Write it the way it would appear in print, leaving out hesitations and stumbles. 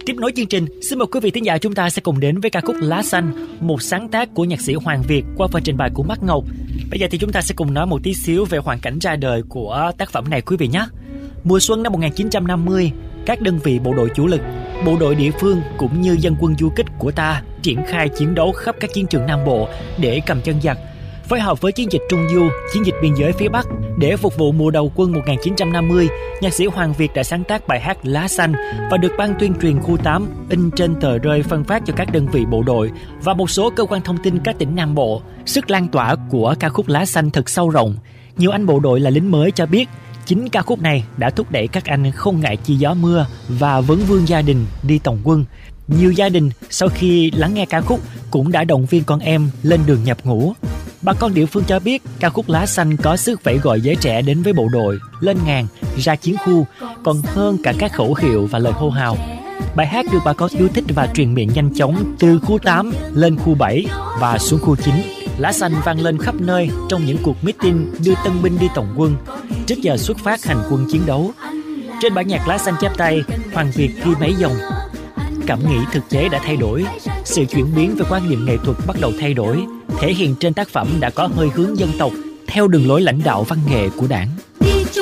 Tiếp nối chương trình, xin mời quý vị thính giả chúng ta sẽ cùng đến với ca khúc Lá Xanh, một sáng tác của nhạc sĩ Hoàng Việt qua phần trình bày của Mắt Ngọc. Bây giờ thì chúng ta sẽ cùng nói một tí xíu về hoàn cảnh ra đời của tác phẩm này quý vị nhé. Mùa xuân năm 1950, các đơn vị bộ đội chủ lực, bộ đội địa phương cũng như dân quân du kích của ta triển khai chiến đấu khắp các chiến trường Nam Bộ để cầm chân giặc. Phối hợp với chiến dịch Trung Du, chiến dịch biên giới phía Bắc, để phục vụ mùa đầu quân 1950, nhạc sĩ Hoàng Việt đã sáng tác bài hát Lá Xanh và được Ban tuyên truyền khu 8 in trên tờ rơi phân phát cho các đơn vị bộ đội và một số cơ quan thông tin các tỉnh Nam Bộ. Sức lan tỏa của ca khúc Lá Xanh thật sâu rộng. Nhiều anh bộ đội là lính mới cho biết, chính ca khúc này đã thúc đẩy các anh không ngại chi gió mưa và vấn vương gia đình đi tổng quân. Nhiều gia đình sau khi lắng nghe ca khúc cũng đã động viên con em lên đường nhập ngũ. Bà con địa phương cho biết ca khúc Lá Xanh có sức vẫy gọi giới trẻ đến với bộ đội, lên ngàn, ra chiến khu, còn hơn cả các khẩu hiệu và lời hô hào. Bài hát được bà con yêu thích và truyền miệng nhanh chóng từ khu 8 lên khu 7 và xuống khu 9. Lá Xanh vang lên khắp nơi trong những cuộc meeting đưa tân binh đi tổng quân, trước giờ xuất phát hành quân chiến đấu. Trên bản nhạc Lá Xanh chép tay, Hoàng Việt ghi mấy dòng: cảm nghĩ thực tế đã thay đổi, sự chuyển biến về quan niệm nghệ thuật bắt đầu thay đổi, thể hiện trên tác phẩm đã có hơi hướng dân tộc theo đường lối lãnh đạo văn nghệ của Đảng.